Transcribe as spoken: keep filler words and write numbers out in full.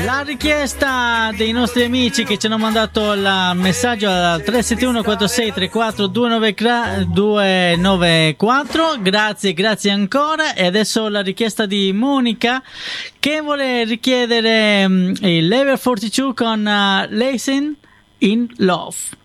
La richiesta dei nostri amici che ci hanno mandato il messaggio al tre sette uno quattro sei tre quattro due nove quattro, grazie, grazie ancora. E adesso la richiesta di Monica che vuole richiedere um, il Level quarantadue con uh, Listen in Love.